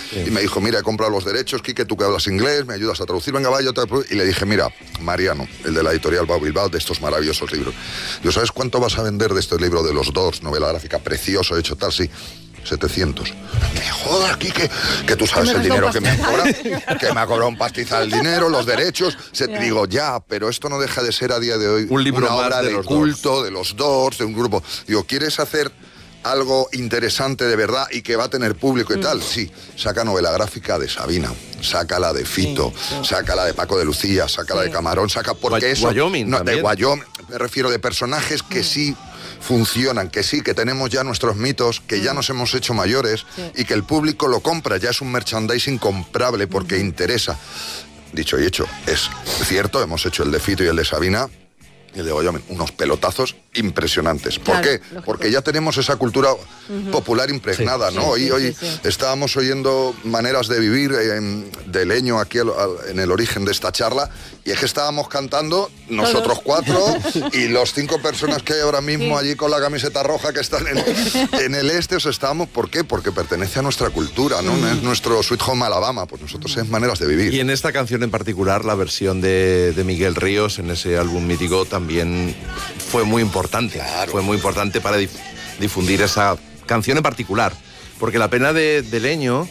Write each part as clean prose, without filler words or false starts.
y me dijo, mira, he comprado los derechos, Quique, tú que hablas inglés, me ayudas a traducir, venga, vaya, y le dije, mira, Mariano, el de la editorial Bau Bilbao, de estos maravillosos libros, yo, ¿sabes cuánto vas a vender de este libro de los Doors, novela gráfica, precioso, hecho tal, sí? 700. Me jodas, Quique, que tú sabes el dinero que me han cobrado, que me ha cobrado un pastizal el dinero, los derechos. Digo, ya, pero esto no deja de ser a día de hoy un libro una más obra de culto, Doors. de los Doors, de un grupo. Digo, ¿quieres hacer algo interesante de verdad y que va a tener público y tal? Sí, saca novela gráfica de Sabina, saca la de Fito, saca la de Paco de Lucía, saca la de Camarón, saca porque eso... Wyoming no, también. de Wyoming, me refiero de personajes que sí funcionan, que sí, que tenemos ya nuestros mitos, que ya nos hemos hecho mayores y que el público lo compra, ya es un merchandising comprable porque interesa. Dicho y hecho, es cierto, hemos hecho el de Fito y el de Sabina, y el de Wyoming, unos pelotazos impresionantes. ¿Por qué? Lógico. Porque ya tenemos esa cultura popular impregnada, ¿no? Hoy estábamos oyendo maneras de vivir de Leño aquí en el origen de esta charla, y es que estábamos cantando nosotros 4 y los 5 personas que hay ahora mismo allí con la camiseta roja que están en el este, o sea, estábamos, ¿por qué? Porque pertenece a nuestra cultura, ¿no? Es nuestro Sweet Home Alabama, pues nosotros es maneras de vivir. Y en esta canción en particular, la versión de Miguel Ríos, en ese álbum mítico, también fue muy importante. Claro. Fue muy importante para difundir esa canción en particular. Porque la pena de Leño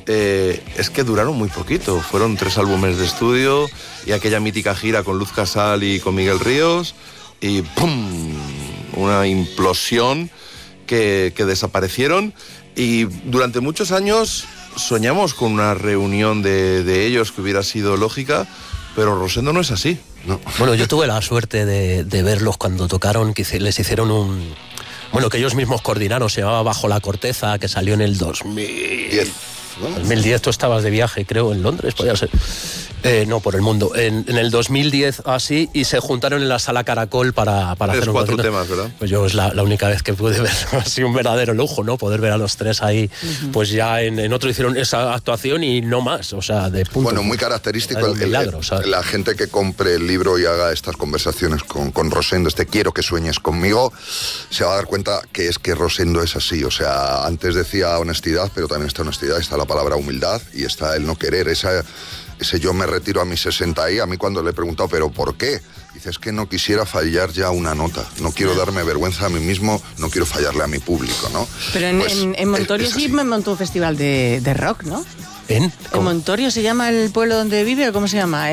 es que duraron muy poquito. Fueron 3 álbumes de estudio y aquella mítica gira con Luz Casal y con Miguel Ríos. Y ¡pum! Una implosión que desaparecieron. Y durante muchos años soñamos con una reunión de ellos que hubiera sido lógica, pero Rosendo no es así. No. Bueno, yo tuve la suerte de verlos cuando tocaron, que les hicieron un... Bueno, que ellos mismos coordinaron, se llamaba Bajo la Corteza, que salió en el 2010. ¿No? 2010, tú estabas de viaje, creo, en Londres, podía ser. No, por el mundo. En el 2010, así, y se juntaron en la Sala Caracol para hacer un 4 temas, ¿verdad? Pues yo es la única vez que pude ver, ha sido un verdadero lujo, ¿no? Poder ver a los 3 ahí, pues ya en otro hicieron esa actuación y no más, o sea, de punto. Bueno, muy característico milagro, la gente que compre el libro y haga estas conversaciones con Rosendo, quiero que sueñes conmigo, se va a dar cuenta que es que Rosendo es así, o sea, antes decía honestidad, pero también está honestidad, está la palabra humildad y está el no querer, ese yo me retiro a mis 60 y a mí cuando le he preguntado, ¿pero por qué? Dice, es que no quisiera fallar ya una nota, no quiero darme vergüenza a mí mismo, no quiero fallarle a mi público, ¿no? Pero pues, en Montorio sí me montó un festival de rock, ¿no? ¿En Montorio se llama el pueblo donde vive, o ¿cómo se llama?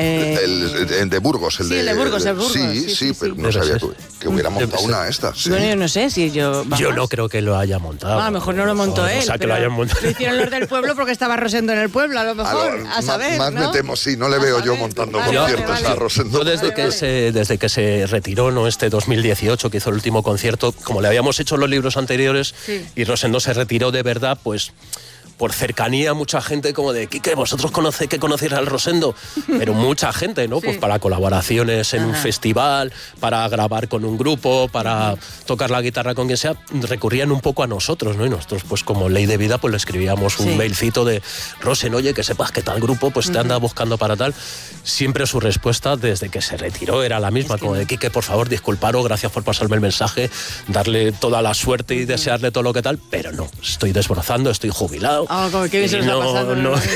El de Burgos, el de Burgos. Sí, pero no sabía tú que hubiera montado una esta. Sí. Bueno, yo no sé si yo... Vamos. Yo no creo que lo haya montado. A lo mejor no lo montó él. O sea, que lo hayan montado. Lo hicieron los del pueblo porque estaba Rosendo en el pueblo, a lo mejor, a saber, Más ¿no? me temo, sí, no le veo yo montando conciertos a Rosendo. Yo desde que se retiró, ¿no? Este 2018, que hizo el último concierto, como le habíamos hecho los libros anteriores, y Rosendo se retiró de verdad, pues... por cercanía, mucha gente como de Quique, vosotros que conocéis al Rosendo, pero mucha gente, ¿no? Pues para colaboraciones en un festival, para grabar con un grupo, para tocar la guitarra con quien sea, recurrían un poco a nosotros, ¿no? Y nosotros, pues como ley de vida, pues le escribíamos un mailcito de Rosen, oye, que sepas que tal grupo pues te anda buscando para tal. Siempre su respuesta desde que se retiró era la misma, como de Quique, por favor, disculparos, gracias por pasarme el mensaje, darle toda la suerte y desearle todo lo que tal, pero no, estoy desbrozando, estoy jubilado. Como que se nos ha pasado.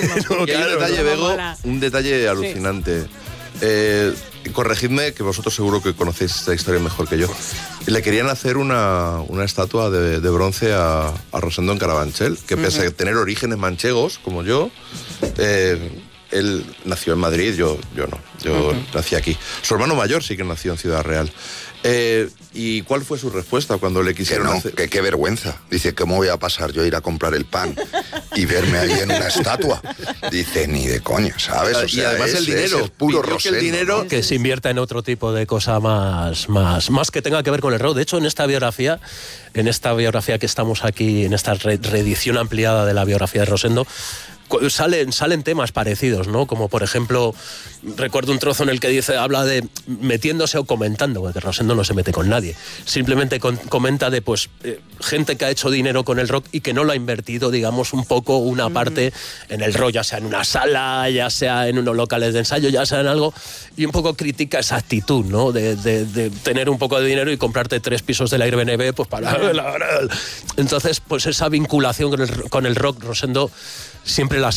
Un detalle alucinante. Corregidme, que vosotros seguro que conocéis esta historia mejor que yo. Le querían hacer una estatua de bronce a Rosendo en Carabanchel, que pese a tener orígenes manchegos, como yo, él nació en Madrid, yo no. Yo nací aquí. Su hermano mayor sí que nació en Ciudad Real. ¿Y cuál fue su respuesta cuando le quisieron hacer? Que qué vergüenza. Dice, ¿cómo voy a pasar yo a ir a comprar el pan y verme ahí en una estatua? Dice, ni de coña, ¿sabes? O sea, y además el dinero, es puro Rosendo, el dinero, ¿no? Que se invierta en otro tipo de cosa más que tenga que ver con el rock. De hecho, en esta biografía que estamos aquí, en esta reedición ampliada de la biografía de Rosendo, salen temas parecidos, ¿no? Como por ejemplo, recuerdo un trozo en el que habla de metiéndose o comentando, porque Rosendo no se mete con nadie, simplemente comenta de gente que ha hecho dinero con el rock y que no lo ha invertido, digamos, un poco una parte en el rock, ya sea en una sala, ya sea en unos locales de ensayo, ya sea en algo, y un poco critica esa actitud, ¿no? De tener un poco de dinero y comprarte 3 pisos del Airbnb, pues para... Entonces, pues esa vinculación con el rock, Rosendo siempre la